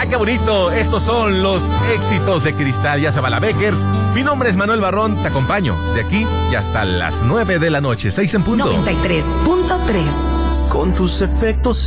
qué bonito. Estos son los éxitos de Cristal y Zabala Bakers. Mi nombre es Manuel Barrón. Te acompaño de aquí y hasta las 9 de la noche. 6 en punto. 93.3. Con tus efectos